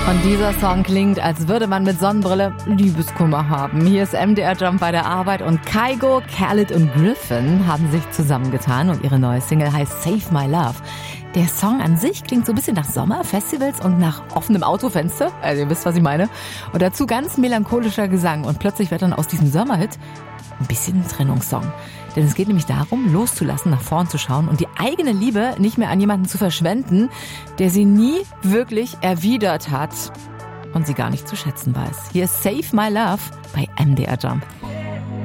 Und dieser Song klingt, als würde man mit Sonnenbrille Liebeskummer haben. Hier ist MDR Jump bei der Arbeit und Kygo, Khaled und Griffin haben sich zusammengetan und ihre neue Single heißt Save My Love. Der Song an sich klingt so ein bisschen nach Sommer, Festivals und nach offenem Autofenster. Also ihr wisst, was ich meine. Und dazu ganz melancholischer Gesang. Und plötzlich wird dann aus diesem Sommerhit ein bisschen ein Trennungssong. Denn es geht nämlich darum, loszulassen, nach vorn zu schauen und die eigene Liebe nicht mehr an jemanden zu verschwenden, der sie nie wirklich erwidert hat und sie gar nicht zu schätzen weiß. Hier ist Save My Love bei MDR Jump.